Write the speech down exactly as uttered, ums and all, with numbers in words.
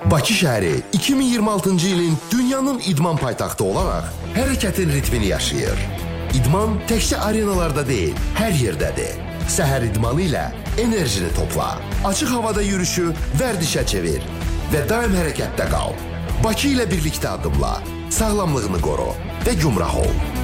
Bakı şəhəri iki min iyirmi altıncı ilin dünyanın idman paytaxtı olaraq hərəkətin ritmini yaşayır. İdman təkcə arenalarda deyil, hər yerdədir. Səhər idmanı ilə enerjini topla. Açıq havada yürüyüşü vərdişə çevir və daim hərəkətdə qal. Bakı ilə birlikdə addımla, sağlamlığını qoru və gümrah ol.